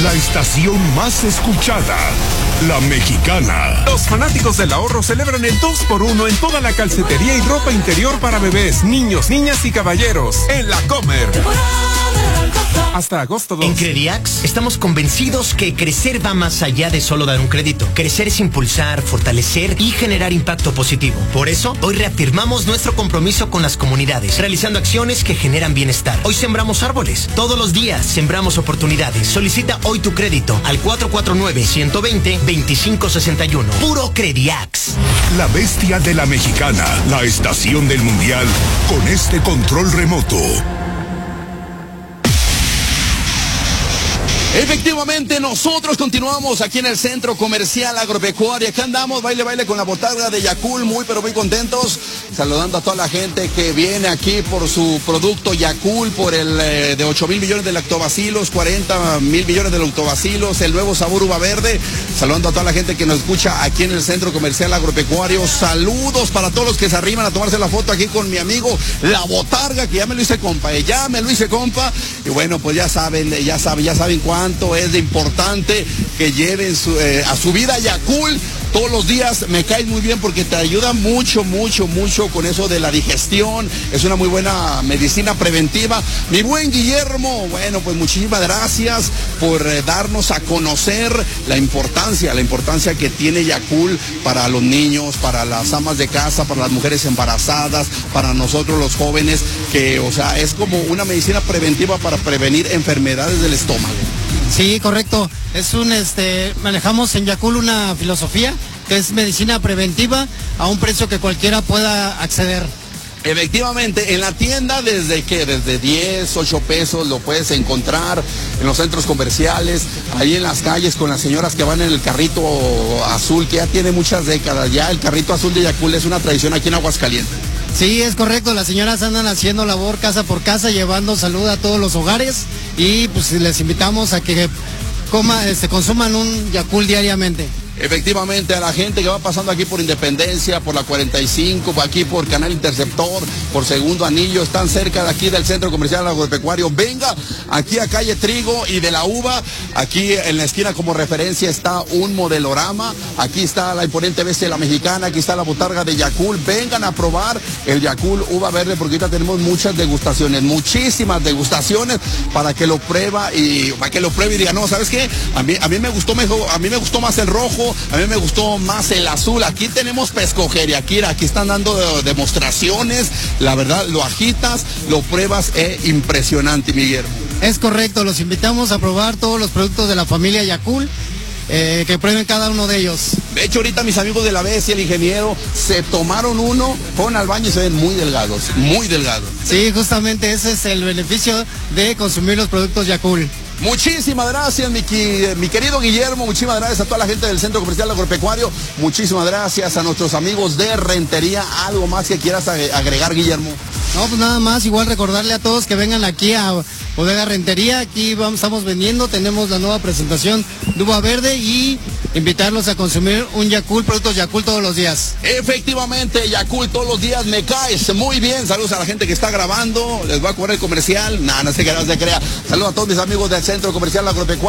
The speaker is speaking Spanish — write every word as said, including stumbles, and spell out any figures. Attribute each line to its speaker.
Speaker 1: La estación más escuchada, La Mexicana.
Speaker 2: Los fanáticos del ahorro celebran el dos por uno en toda la calcetería y ropa interior para bebés, niños, niñas y caballeros. En La Comer. Hasta agosto dos.
Speaker 3: En Crediax estamos convencidos que crecer va más allá de solo dar un crédito. Crecer es impulsar, fortalecer y generar impacto positivo. Por eso, hoy reafirmamos nuestro compromiso con las comunidades, realizando acciones que generan bienestar. Hoy sembramos árboles. Todos los días sembramos oportunidades. Solicita hoy tu crédito al cuatro cuatro nueve, uno dos cero, dos cinco seis uno. Puro Crediax.
Speaker 1: La bestia de La Mexicana, la estación del mundial con este control remoto.
Speaker 4: Efectivamente, nosotros continuamos aquí en el Centro Comercial Agropecuario. Acá andamos, baile, baile con la botarga de Yakult, muy pero muy contentos, saludando a toda la gente que viene aquí por su producto Yakult, por el eh, de ocho mil millones de lactobacilos, cuarenta mil millones de lactobacilos, el nuevo sabor uva verde. Saludando a toda la gente que nos escucha aquí en el Centro Comercial Agropecuario. Saludos para todos los que se arriman a tomarse la foto aquí con mi amigo La Botarga, que ya me lo hice compa, eh, ya me lo hice compa. Y bueno, pues ya saben, ya saben, ya saben cuánto cuánto es de importante que lleven su, eh, a su vida Yakult todos los días. Me cae muy bien porque te ayuda mucho, mucho, mucho con eso de la digestión. Es una muy buena medicina preventiva. Mi buen Guillermo, bueno, pues muchísimas gracias por eh, darnos a conocer la importancia, la importancia que tiene Yakult para los niños, para las amas de casa, para las mujeres embarazadas, para nosotros los jóvenes, que, o sea, es como una medicina preventiva para prevenir enfermedades del estómago.
Speaker 5: Sí, correcto. Es un, este, manejamos en Yakult una filosofía que es medicina preventiva a un precio que cualquiera pueda acceder.
Speaker 4: Efectivamente, en la tienda desde que desde diez, ocho pesos lo puedes encontrar en los centros comerciales, ahí en las calles con las señoras que van en el carrito azul, que ya tiene muchas décadas. Ya el carrito azul de Yakult es una tradición aquí en Aguascalientes.
Speaker 5: Sí, es correcto, las señoras andan haciendo labor casa por casa, llevando salud a todos los hogares y pues les invitamos a que coma, este, consuman un Yakult diariamente.
Speaker 4: Efectivamente, a la gente que va pasando aquí por Independencia, por la cuarenta y cinco, aquí por Canal Interceptor, por Segundo Anillo, están cerca de aquí del Centro Comercial Agropecuario. Venga aquí a Calle Trigo y de la Uva, aquí en la esquina como referencia está un modelorama, aquí está la imponente bestia de La Mexicana, aquí está la botarga de Yakult. Vengan a probar el Yakult uva verde porque ahorita tenemos muchas degustaciones, muchísimas degustaciones para que lo prueba y para que lo pruebe y diga, no, ¿sabes qué? A mí, a mí me gustó mejor, a mí me gustó más el rojo. A mí me gustó más el azul. Aquí tenemos para escoger y aquí, aquí están dando demostraciones. La verdad, lo agitas, lo pruebas, es impresionante, Miguel.
Speaker 5: Es correcto, los invitamos a probar todos los productos de la familia Yakult, eh, que prueben cada uno de ellos.
Speaker 4: De hecho, ahorita mis amigos de la bestia, el ingeniero, se tomaron uno, fueron al baño y se ven muy delgados, muy delgados.
Speaker 5: Sí, justamente ese es el beneficio de consumir los productos Yakult.
Speaker 4: Muchísimas gracias, mi, mi querido Guillermo, muchísimas gracias a toda la gente del Centro Comercial Agropecuario, muchísimas gracias a nuestros amigos de Rentería. ¿Algo más que quieras agregar, Guillermo?
Speaker 5: No, pues nada más, igual recordarle a todos que vengan aquí a Bodega Rentería. Aquí vamos, estamos vendiendo, tenemos la nueva presentación de uva verde y invitarlos a consumir un Yakult, productos Yakult todos los días.
Speaker 4: Efectivamente, Yakult todos los días, me caes muy bien. Saludos a la gente que está grabando, les voy a cobrar el comercial. Nada, no sé qué no se crea. Saludos a todos mis amigos del Centro Comercial Agropecuario.